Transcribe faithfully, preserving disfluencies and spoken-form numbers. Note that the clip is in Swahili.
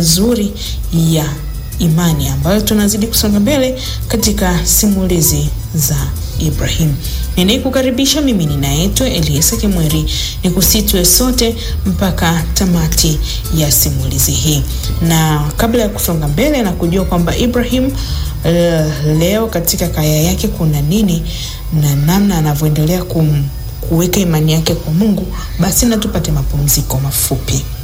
mazuri ya imani ambayo tunazidi kusonga mbele katika simulizi za Ibrahim. Ninayekukaribisha mimi ninaitwa Eliesa Kimweri, nikusitwe sote mpaka tamati ya simulizi hii. Na kabla ya kusonga mbele na kujua kwamba Ibrahim uh, leo katika kaya yake kuna nini na namna anavyoendelea kum kuweka imani yake kwa Mungu, basi na tupate mapumziko mafupi.